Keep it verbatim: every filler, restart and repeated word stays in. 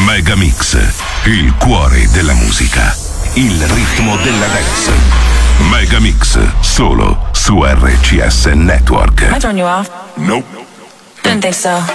Megamix, il cuore della musica, il ritmo della dance. Megamix, solo su R C S Network. I turn you off? Nope. Didn't think so.